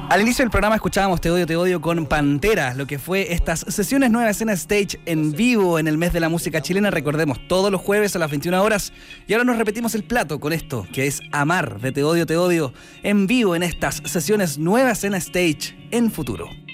Al inicio del programa escuchábamos Te Odio con Pantera, lo que fue estas sesiones nuevas en Stage en vivo en el mes de la música chilena, recordemos, todos los jueves a las 21 horas. Y ahora nos repetimos el plato con esto, que es Amar de Te Odio, en vivo en estas sesiones nuevas en Stage en Futuro.